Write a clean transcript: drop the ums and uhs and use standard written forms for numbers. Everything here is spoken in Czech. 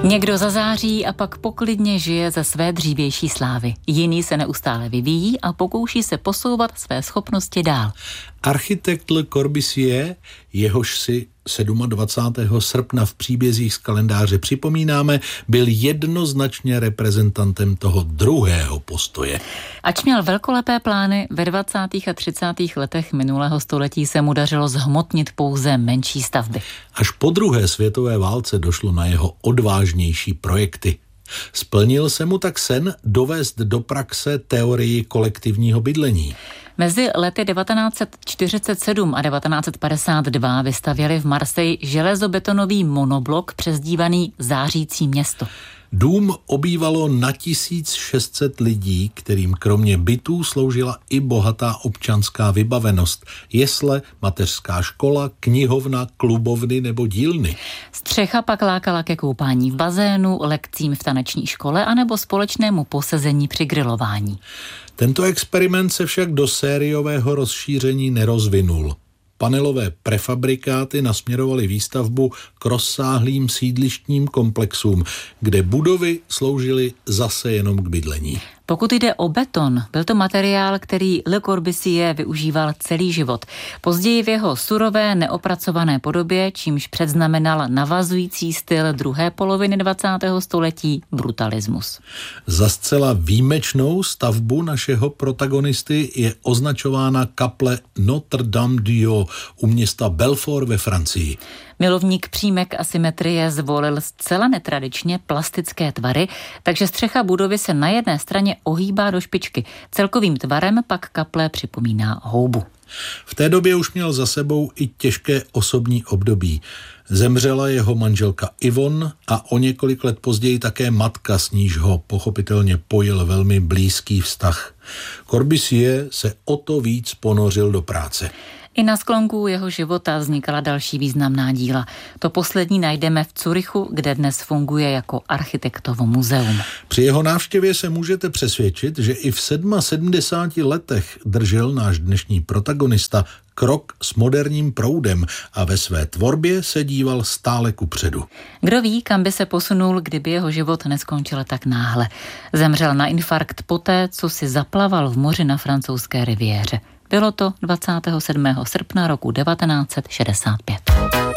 Někdo zazáří a pak poklidně žije ze své dřívější slávy. Jiný se neustále vyvíjí a pokouší se posouvat své schopnosti dál. Architekt Le Corbusier, jehož si 27. srpna v příbězích z kalendáře připomínáme, byl jednoznačně reprezentantem toho druhého postoje. Ač měl velkolepé plány, ve 20. a 30. letech minulého století se mu dařilo zhmotnit pouze menší stavby. Až po druhé světové válce došlo na jeho odvážnější projekty. Splnil se mu tak sen dovést do praxe teorii kolektivního bydlení. Mezi lety 1947 a 1952 vystavěli v Marseille železobetonový monoblok přezdívaný Zářící město. Dům obývalo na 1600 lidí, kterým kromě bytů sloužila i bohatá občanská vybavenost. Jesle, mateřská škola, knihovna, klubovny nebo dílny. Střecha pak lákala ke koupání v bazénu, lekcím v taneční škole anebo společnému posezení při grilování. Tento experiment se však do sériového rozšíření nerozvinul. Panelové prefabrikáty nasměrovaly výstavbu k rozsáhlým sídlištním komplexům, kde budovy sloužily zase jenom k bydlení. Pokud jde o beton, byl to materiál, který Le Corbusier využíval celý život. Později v jeho surové, neopracované podobě, čímž předznamenal navazující styl druhé poloviny 20. století brutalismus. Za zcela výjimečnou stavbu našeho protagonisty je označována kaple Notre-Dame-du-Haut u města Belfort ve Francii. Milovník přímek a symetrie zvolil zcela netradičně plastické tvary, takže střecha budovy se na jedné straně ohýbá do špičky. Celkovým tvarem pak kaple připomíná houbu. V té době už měl za sebou i těžké osobní období. Zemřela jeho manželka Yvonne a o několik let později také matka, s níž ho pochopitelně pojil velmi blízký vztah. Corbusier se o to víc ponořil do práce. I na sklonku jeho života vznikala další významná díla. To poslední najdeme v Curychu, kde dnes funguje jako architektovo muzeum. Při jeho návštěvě se můžete přesvědčit, že i v 77 letech držel náš dnešní protagonista krok s moderním proudem a ve své tvorbě se díval stále kupředu. Kdo ví, kam by se posunul, kdyby jeho život neskončil tak náhle. Zemřel na infarkt poté, co si zaplaval v moři na francouzské riviéře. Bylo to 27. srpna roku 1965.